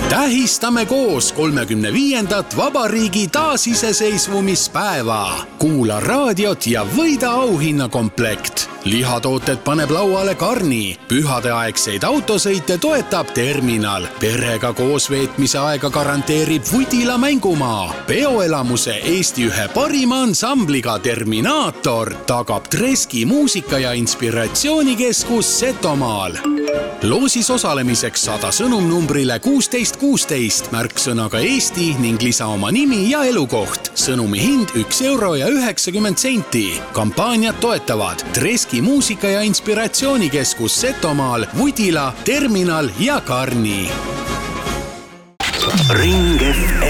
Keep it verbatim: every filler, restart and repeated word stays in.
Tähistame koos kolmekümne viiendat vabariigi taasiseseisvumispäeva. Kuula raadiot ja võida auhinnakomplekt. Lihatooted paneb lauale Karni. Pühadeaegseid autosõite toetab Terminal. Perega koos veetmise aega garanteerib Vudila mängumaa. Peoelamuse Eesti ühe parima ansambliga Terminaator tagab Treski muusika- ja inspiratsioonikeskus Setomaal. Loosis osalemiseks saada sõnum numbrile kuusteist kuusteist märksõnaga Eesti ning lisa oma nimi ja elukoht. Sõnumi hind üks euro ja üheksakümmend senti. Kampaaniat toetavad Treski muusika- ja inspiratsioonikeskus Setomaal, Vudila, Terminal ja Karni. Ring F M.